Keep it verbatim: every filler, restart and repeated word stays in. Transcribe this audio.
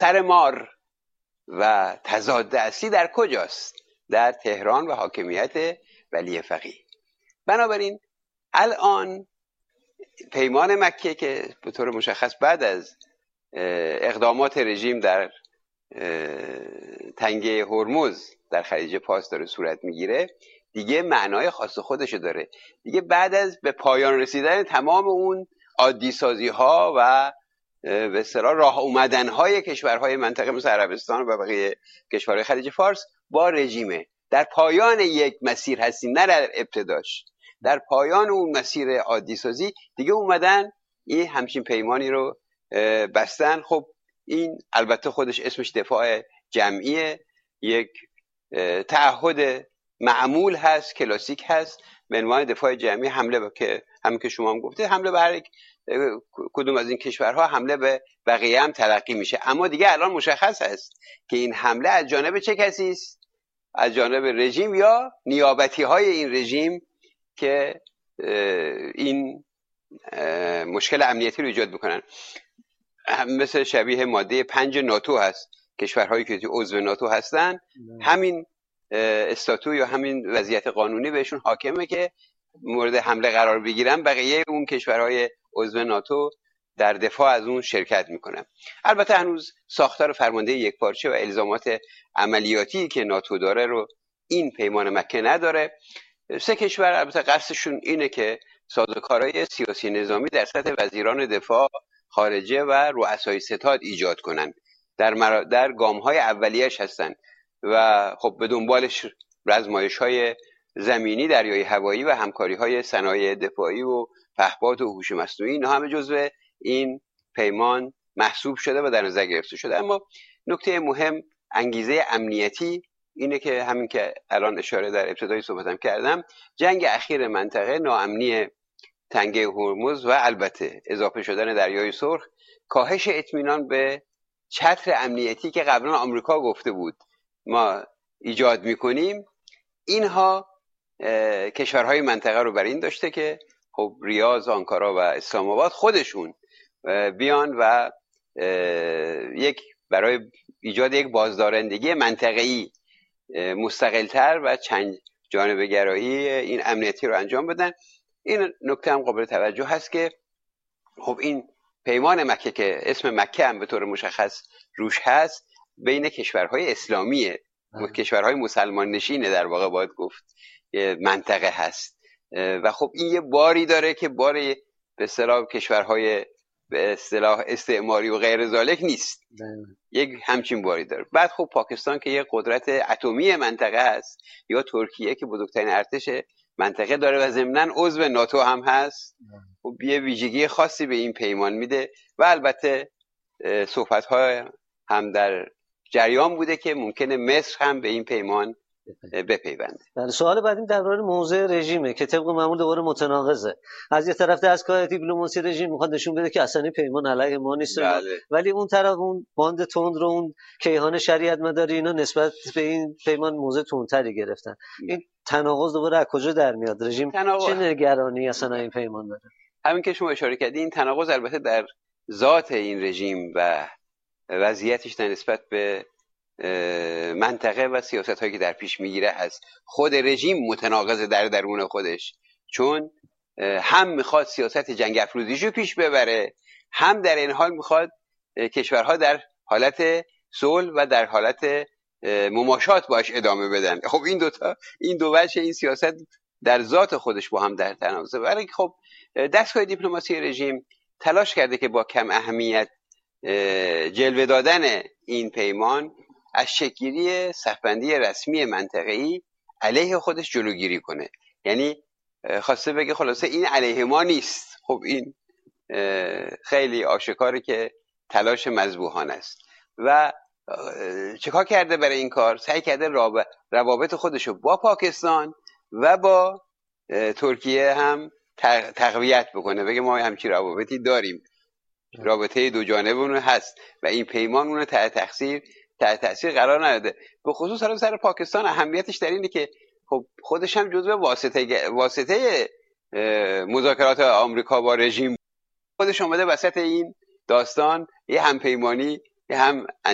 سر مار و تضاد اصلی در کجاست؟ در تهران و حاکمیت ولی فقیه. بنابراین الان پیمان مکه که به طور مشخص بعد از اقدامات رژیم در تنگه هرمز در خلیج فارس داره صورت میگیره، دیگه معنای خاص خودشو داره. دیگه بعد از به پایان رسیدن تمام اون عادی سازی ها و به اصطلاح راه اومدن های کشورهای منطقه مثل عربستان و بقیه کشورهای خلیج فارس با رژیمه، در پایان یک مسیر هستیم، نه در ابتداش. در پایان اون مسیر عادی سازی دیگه اومدن این همچین پیمانی رو بستن. خب این البته خودش اسمش دفاع جمعیه، یک تعهد معمول هست، کلاسیک هست به عنوان دفاع جمعی. حمله که همین که شما هم گفتید، حمله به هر کدوم از این کشورها حمله به بقیه هم تلقی میشه. اما دیگه الان مشخص هست که این حمله از جانب چه کسی است؟ از جانب رژیم یا نیابتی های این رژیم که این مشکل امنیتی رو ایجاد میکنن. مثل شبیه ماده پنج ناتو هست، کشورهایی که عضو ناتو هستن همین استاتو یا همین وضعیت قانونی بهشون حاکمه که مورد حمله قرار بگیرن، بقیه اون کشورهای عضو ناتو در دفاع از اون شرکت میکنن. البته هنوز ساختار فرمانده یکپارچه و الزامات عملیاتی که ناتو داره رو این پیمان مکه نداره. سه کشور البته قصدشون اینه که سازوکارهای سیاسی نظامی در سطح وزیران دفاع، خارجه و رؤسای ستاد ایجاد کنن، در مر... در گام‌های اولیه‌اش هستن و خب به دنبالش رزمایش‌های زمینی، دریایی، هوایی و همکاری‌های صنایع دفاعی و پهپاد و هوش مصنوعی، اینا همه جزو این پیمان محسوب شده و در نظر گرفته شده. اما نکته مهم، انگیزه امنیتی اینه که همین که الان اشاره در ابتدای صحبتم کردم، جنگ اخیر منطقه، ناامنی تنگه هرمز و البته اضافه شدن دریای سرخ، کاهش اطمینان به چتر امنیتی که قبلا آمریکا گفته بود ما ایجاد میکنیم، اینها کشورهای منطقه رو بر این داشته که خب ریاض، آنکارا و اسلام آباد خودشون بیان و یک برای ایجاد یک بازدارندگی منطقه‌ای مستقلتر و چند جانبه گرایی این امنیتی رو انجام بدن. این نکته هم قابل توجه هست که خب این پیمان مکه که اسم مکه هم به طور مشخص روش هست، بین کشورهای اسلامیه، کشورهای مسلمان نشینه در واقع باید گفت منطقه هست و خب این یه باری داره که بار به اصطلاح کشورهای به اصطلاح استعماری و غیر ذالک نیست، یک همچین باری داره. بعد خب پاکستان که یک قدرت اتمی منطقه هست، یا ترکیه که بزرگترین ارتش منطقه داره و ضمناً عضو ناتو هم هست، خب یه ویژگی خاصی به این پیمان میده و البته صحبت‌ها هم در جریان بوده که ممکنه مصر هم به این پیمان بپیونده. بله، سوال بعدیم در مورد موضع رژیمه که طبق معمول دوباره متناقضه. از یه طرف دستگاه دیپلماسی رژیم میخواد نشون بده که اصلا این پیمان علیه ما نیست، بله. ولی اون طرف اون باند تند رو، اون کیهان شریعت مداری، اینا نسبت به این پیمان موضع تندتری گرفتن. این تناقض دوباره از کجا در میاد؟ رژیم تناقض... چه نگرانی اصلا این پیمان داره؟ همین که شما اشاره کردین، این تناقض البته در ذات این رژیم و وضعیتش در نسبت به منطقه و سیاست هایی که در پیش میگیره هست. خود رژیم متناقض در درون خودش، چون هم میخواد سیاست جنگ افروزیشو پیش ببره، هم در این حال میخواد کشورها در حالت صلح و در حالت مماشات باش ادامه بدن. خب این دوتا این دو وجه این سیاست در ذات خودش با هم در تناقضه. برای خب دستگاه دیپلماسی رژیم تلاش کرده که با کم اهمیت جلوه دادن این پیمان از شکل‌گیری صف‌بندی رسمی منطقه‌ای علیه خودش جلوگیری کنه. یعنی خواسته بگه خلاصه این علیه ما نیست. خب این خیلی آشکاره که تلاش مذبوحانه است و چیکار کرده برای این کار؟ سعی کرده روابط خودشو با پاکستان و با ترکیه هم تقویت بکنه، بگه ما همچین روابطی داریم، رابطه دو جانبه هست و این پیمان اون تحت تاثیر تحت تاثیر قرار نداده. به خصوص حالا سر پاکستان اهمیتش در اینه که خب خودش هم جزو واسطه واسطه مذاکرات آمریکا با رژیم، خودش اومده وسط این داستان یه همپیمانی یه هم